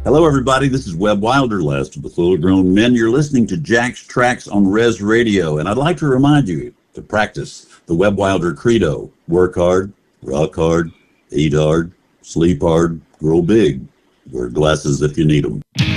Hello, everybody. This is Webb Wilder, last of the full-grown men. You're listening to Jack's Tracks on Res Radio, and I'd like to remind you to practice the Webb Wilder credo. Work hard, rock hard, eat hard, sleep hard, grow big. Wear glasses if you need them.